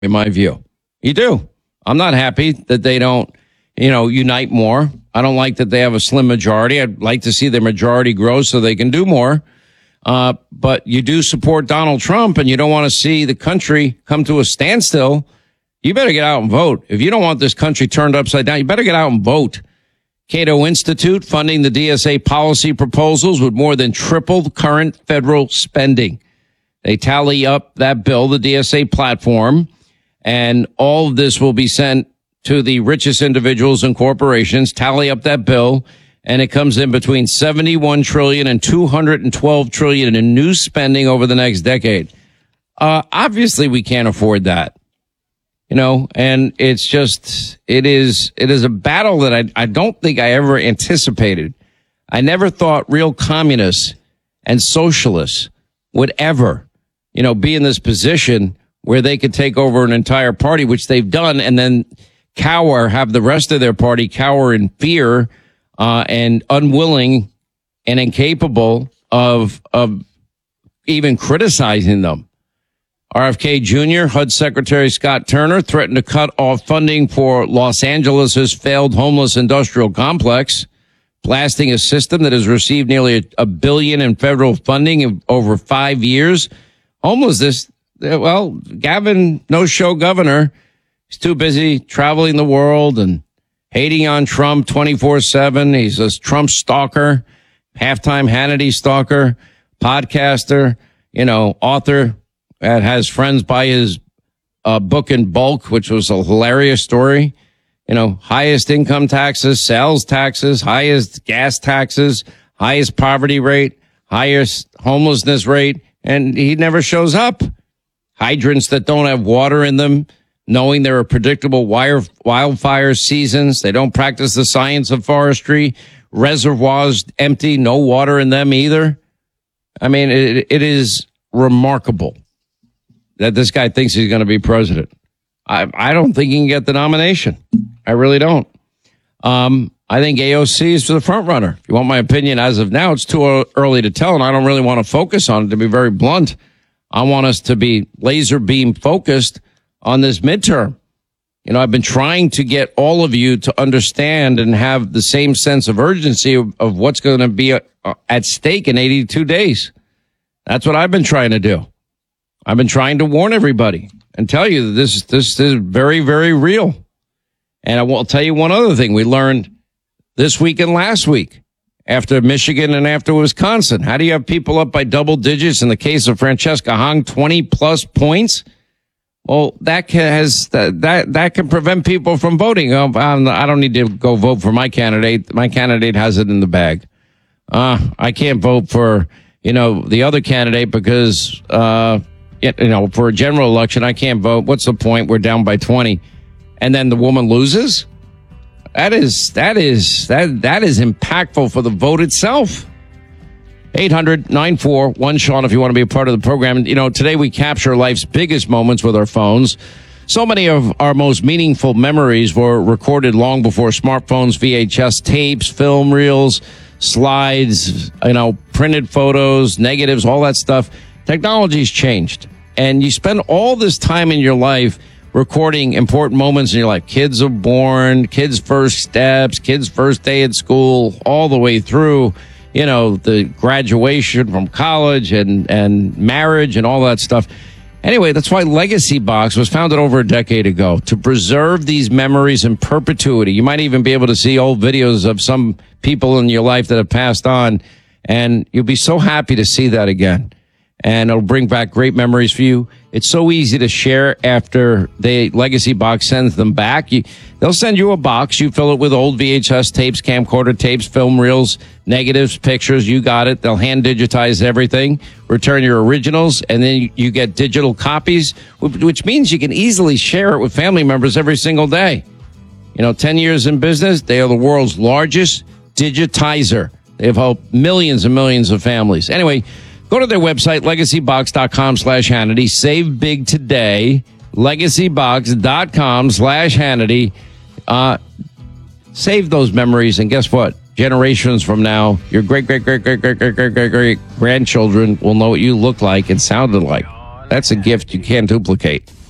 in my view. You do. I'm not happy that they don't, unite more. I don't like that they have a slim majority. I'd like to see their majority grow so they can do more. But you do support Donald Trump and you don't want to see the country come to a standstill. You better get out and vote. If you don't want this country turned upside down, you better get out and vote. Cato Institute funding the DSA policy proposals would more than triple the current federal spending. They tally up that bill, the DSA platform, and all of this will be sent to the richest individuals and corporations. Tally up that bill, and it comes in between $71 trillion and $212 trillion in new spending over the next decade. Obviously, we can't afford that. And it's just, it is a battle that I don't think I ever anticipated. I never thought real communists and socialists would ever, be in this position where they could take over an entire party, which they've done, and then have the rest of their party cower in fear, and unwilling and incapable of even criticizing them. RFK Jr., HUD Secretary Scott Turner threatened to cut off funding for Los Angeles' failed homeless industrial complex, blasting a system that has received nearly $1 billion in federal funding over 5 years. Homelessness, well, Gavin, no-show governor, he's too busy traveling the world and hating on Trump 24/7. He's a Trump stalker, halftime Hannity stalker, podcaster, author that has friends buy his book in bulk, which was a hilarious story. Highest income taxes, sales taxes, highest gas taxes, highest poverty rate, highest homelessness rate, and he never shows up. Hydrants that don't have water in them, knowing there are predictable wildfire seasons. They don't practice the science of forestry. Reservoirs empty, no water in them either. I mean, it is remarkable that this guy thinks he's going to be president. I don't think he can get the nomination. I really don't. I think AOC is the front runner. If you want my opinion as of now, it's too early to tell, and I don't really want to focus on it, to be very blunt. I want us to be laser beam focused on this midterm. I've been trying to get all of you to understand and have the same sense of urgency of what's going to be at stake in 82 days. That's what I've been trying to do. I've been trying to warn everybody and tell you that this is very, very real. And I will tell you one other thing we learned this week and last week after Michigan and after Wisconsin. How do you have people up by double digits? In the case of Francesca Hong, 20 plus points. Well, that can prevent people from voting. I don't need to go vote for my candidate. My candidate has it in the bag. I can't vote for, the other candidate because, for a general election, I can't vote. What's the point? We're down by 20. And then the woman loses? That is impactful for the vote itself. 800-941-SEAN if you want to be a part of the program. Today we capture life's biggest moments with our phones. So many of our most meaningful memories were recorded long before smartphones, VHS tapes, film reels, slides, printed photos, negatives, all that stuff. Technology's changed. And you spend all this time in your life recording important moments in your life. Kids are born, kids' first steps, kids' first day at school, all the way through, the graduation from college and marriage and all that stuff. Anyway, that's why Legacy Box was founded over a decade ago, to preserve these memories in perpetuity. You might even be able to see old videos of some people in your life that have passed on, and you'll be so happy to see that again. And it'll bring back great memories for you. It's so easy to share after the Legacy Box sends them back. They'll send you a box. You fill it with old VHS tapes, camcorder tapes, film reels, negatives, pictures. You got it. They'll hand digitize everything, return your originals, and then you get digital copies, which means you can easily share it with family members every single day. 10 years in business, they are the world's largest digitizer. They've helped millions and millions of families. Anyway, go to their website, legacybox.com/Hannity. Save big today. Legacybox.com/Hannity. Save those memories, and guess what? Generations from now, your great grandchildren will know what you looked like and sounded like. That's a gift you can't duplicate.